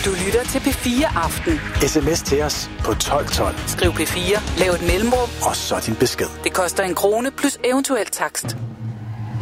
Du lytter til P4 Aften. SMS til os på 1212. Skriv P4, lav et mellemrum, og så din besked. Det koster 1 krone plus eventuel takst.